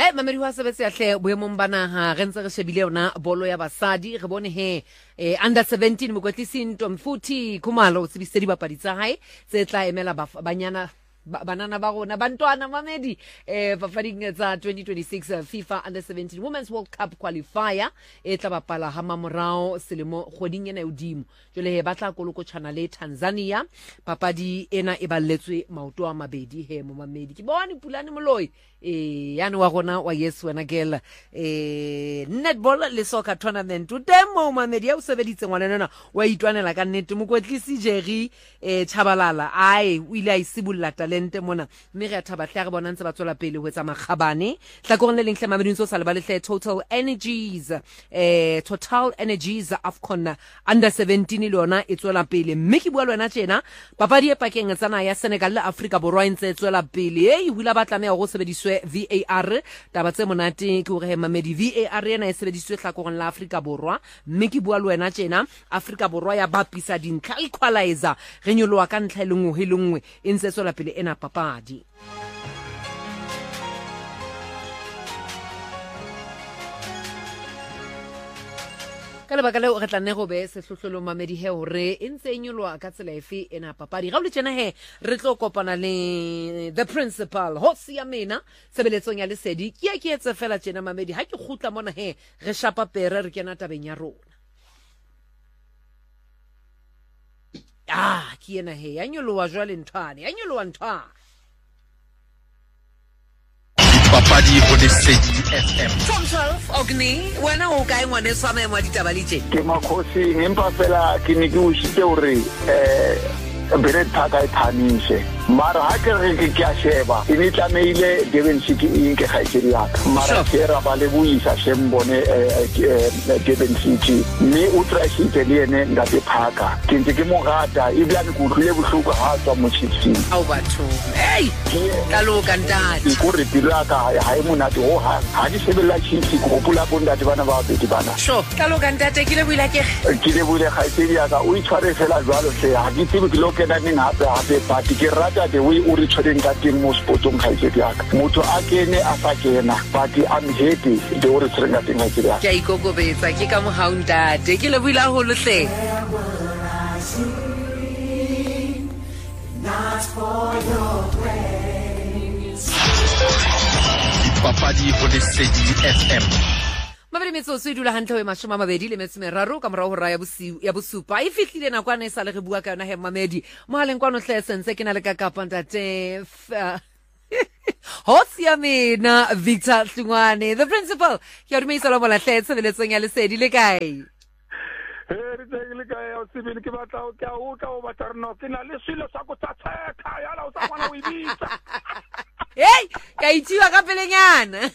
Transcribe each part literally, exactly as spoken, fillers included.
Hai mamedi wa sebetse ya hle boemong bana ha re ntse re shebile yona bolo ya basadi re bone he eh, under seventeen mokwetlisi Ntomfuthi Khumalo o tsebisitse dibapadi tsa hae tse tla emela banyana banana ba rona bantwana mamedi eh papading tsa twenty twenty-six uh, FIFA under seventeen Women's World Cup qualifier e tla bapala ha mamorao selemo kgoding ena udimo jole he batla koloko channel le Tanzania papadi ena e balletswe maoto a mabedi he mo mamedi ke bone pulane moloi eh yana wa rona wa yes wena gela eh netball le soccer tournament o temo mamedi ya o sebeditse ngwanana wa itwanela ka nnete mokwetlisi Jerry eh Chabalala ai o ile a isibulla talente mona mme re a thaba hle re bona ntse ba tswela pele ho etsa makgabane tla go nne lenhle mamedi ntse o sa le ba le hle Total Energies eh Total Energies Afcon under seventeen le yona e tswela pele mme ke bua le wena tjena papadi e pakeng tsana ya Senegal le Africa Borwa ntse e tswela pele ei hula ba tlameha go sebediswe V A R taba tse monate ke hore he mamedi V A R ena e sebediswe hlakoreng la Africa Borwa mme ke bua le wena tjena Africa Borwa ya bapisa dintlha equalizer re nyoloa ka ntlha le ngwe le ngwe e ntse tswela pele ena papadi ka lebaka leo re tla nne go be sehlohlolo mamedi he hore e ntse e nyoloa ka tsela efe ena papadi ga o le tjena he re tlo kopana le the principal Hosi ya mena sebeletsong ya lesedi ke ya ke etse fela tjena mamedi ha ke khutla mona he re shapa pere re kena tabeng ya rona ah ke ena he ya nyoloa jwale nthwane ya nyoloa nthwane papadi go lesedi F M Tom twelve ogni wena o kae ngwane sa me mwa ditaba le tjena ke makhosi empa fela ke ne ke o shitse hore eh bere thaka e thanishe mara ha ke re ke a sheba e tlameile Durban City e ke khaitsedi ya mara ke ra ba le buisa shembone Durban City me o trashite le ene ngate phaka ke ntse ke mo gata e bla ke utlwile bohloko ha tswa mo Chiefs au batho hey kaloka ntati ko re dira ka ha e monate ho ha ha di sebela Chiefs ko pula bonda di bana ba bedi bana sho kaloka ntate ke le buila ke ke le buile khaitsedi ya ka o itshware fela jwalo se ha di tsebe ke lo ke na neng hape hape party ke rata the way o re tshwereng ka teng mo sportong khaitsedi ya ka motho a kene a sa kena party I'm happy the o re tshwereng ka teng khaitsedi ya ka ke ikokobetsa ke ka mo haundate ke le buila ho lehle not for your praise papadi go lesedi F M Mabedi metso se dula hantle we mashoma mabedi le metso meraro ka morao ho ra ya bosiu ya bosupa e fihlile na kwana e sa le re bua ka yona he mamedi mohaleng kwano hle sense ke na le ka kapa ntate Hosi ya mena Victor Hlungwane the principal ke a dumisa lo mola hle sebeletsong ya lesedi le kae re tsegile ka ya sibili ke batla ke a uka o batarno ke na le silo sa go tsatseka ya la o tsa kwana o ibitsa hey ka itiwa ka pelenyana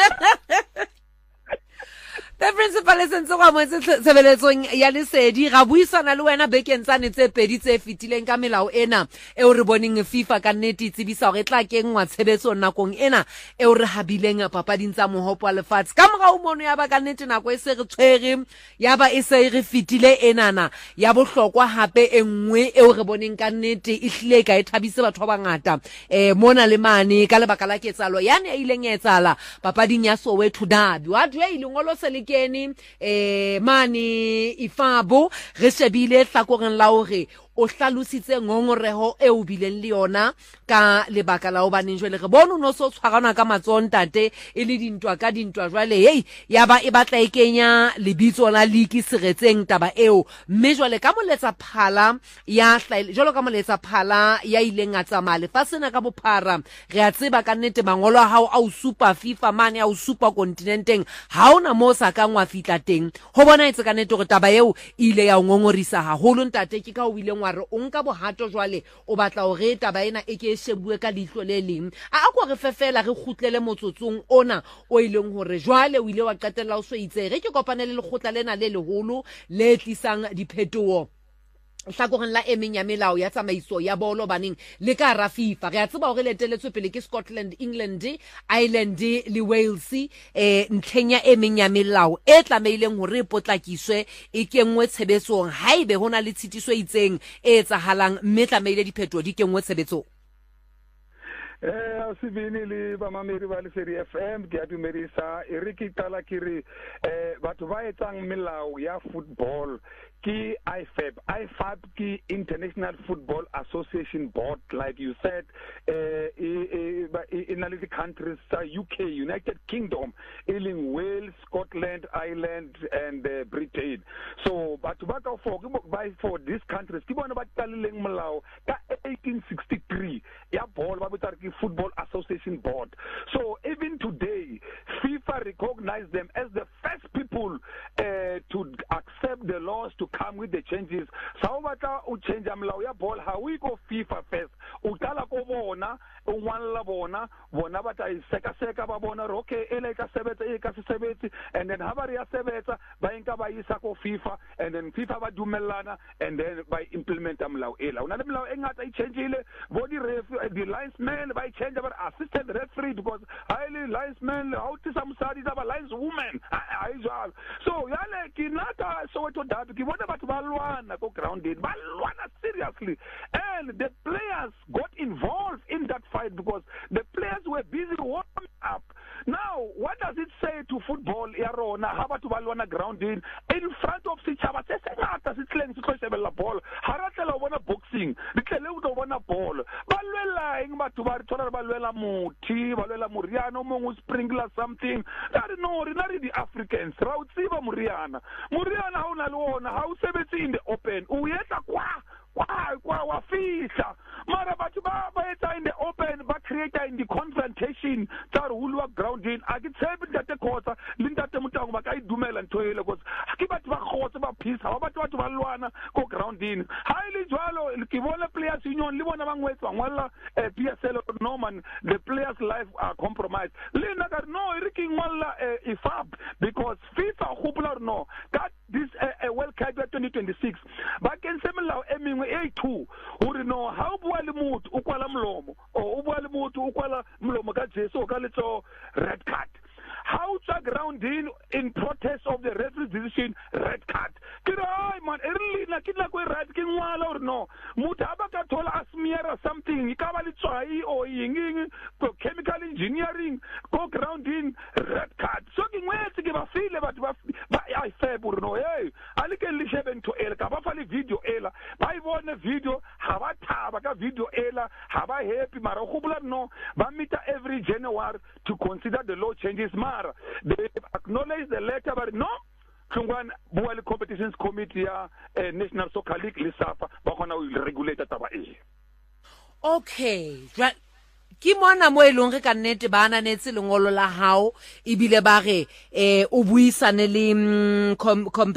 The principal is ntse go mo sebeletsong ya lesedi ga buisana le wena bekeng tsane tse pedi tse fitileng ka melao ena e o re boneng FIFA ka nnete tsebisa gore tla kengwa tshebetso nakong ena e o re habileng papading tsa mohopo wa lefatshe ka moga o mono ya ba ka nnete nako e se re tshwere ya ba e se re fitile enana ya bohlokwa hape e nngwe e o re boneng ka nnete e hlile ka e thabise batho ba bangata eh mona le mane ka lebaka la ketsalo yane e ileng e tsala papading ya Soweto Derby wa dwe ile ngolo se keni eh mani ifabo re shebile hlakoreng la hore o hlalositse ngongoreho e o bileng le yona ka lebaka la o baneng jwale re bona no so tshwarana ka matsontate e le dintwa ka dintwa jwale hey ya ba e batla e kenya lebitso la liki seretseng taba eo mme jwale ka moletsa phala ya jwalo ka moletsa phala ya ileng a tsamale fa sena ka bophara re a tseba ka nnete mangolo a hao a o super FIFA mane a o super continenteng ha ona mo sa ka ngwa fitla teng ho bona itse ka nnete gore taba eo ile ya ngongorisa ha holo ntate ke ka o ile re o nka bohato jwale o batla o re taba ena e ke shebue ka ditlo le leng a go re fefela re khutlele motsotsong ona o ileng hore jwale o ile wa qetella o so itse re ke kopanele le khutla lena le leholo le tlisang diphetogo hlakoreng la emeng ya melao ya tsamaiso ya bolo baneng le ka ra FIFA re a tseba hore le teletswe pele ke Scotland England Ireland le Wales eh ntlhenya emeng ya melao e tlameileng hore potlakiswe e kengwe tshebetsong haibe hona le tshitiso itseng e etsahalang mme tlameile diphetho di kengwe tshebetsong Eh sibini le ba mamedi ba le Lesedi F M ke a dumedisa e re ke tala ke re eh batho ba etsang melao ya football ki I F A B I F A B ki International Football Association Board, like you said, uh, in all the countries, uh, U K, United Kingdom, in Wales, Scotland, Ireland, and uh, Britain. So, but for for these countries, keep on about eighteen sixty-three, yeah, ball Football Association Board. So even today, FIFA recognized them as the first people uh, to accept the laws to come with the changes. So bata u change amlaw ya ball how we go FIFA first. Utala ko bona, one la bona, bona bata seka seka ba bona okay ele ka sebetsa e ka sebetsa and then habari ya sebetsa ba inka ba isa ko FIFA and then FIFA ba dumellana and then by implement amlaw ela. Una amlaw engata I change ile body ref the linesman by change about assistant referee because highly linesman how to some studies about lineswoman. So yale kinata so to that ki bona batho ba lwana go grounded ba lwana seriously and the players got involved in that fight because the players were busy warming up. Now what does it say to football ya rona ha batho ba lwana grounded in front of sechaba se se ngata se tleng se tloshebella ball haratela o bona boxing le tlele o bona ball ba lwela eng batho ba re tsona ba lwela muthi ba lwela muriano mongwe sprinkler something that no rena re di Africans ra o tsiba muriana muriana ha una le wona ha o sebetse in the open o yetla kwa kwa kwa wa fihla mara batho ba ba etsa in the open ba create in the confrontation tsa re hulwa grounding a ke tsebe ntate khotsa le ntate mutango ba ka idumela nthoele because ke batho ba khotsa ba peace ha batho batho ba lwana ko grounding ha ile jwalo ke bona players union le bona ba ngwetsa ngwala P S L Norman the players life are compromised le na ka no e re ke ngwala I F A B because FIFA khopula no that this uh, World Cup twenty twenty-six ba ken semela emingwe A two uri no ha o bua le motho o kwala mlomo o bua le motho o kwala mlomo ka Jesu ka letso red card. How to ground in in protest of the referee decision red card. Kira man early na kidla ko red king wala or no. Muta ba ka thola asmiera something ikaba le tswai o yinging ko chemical engineering ko ground in red card. So ke ngwetse ke ba file batho ba ba I F A B no hey ali ke le sheben to ela ka ba fa le video ela ba I bona video ha ba thaba ka video ela ha ba happy mara go bula no ba meter every January to consider the law changes. They acknowledge the letter, but no. Kungwan Buwali Competitions Committee, uh, National Soccer League, Lissafa, Bakona will regulate that. Okay. Ki mona mo elong re ka nnete bana netse lengolo la hao ibile ba re eh o buisane le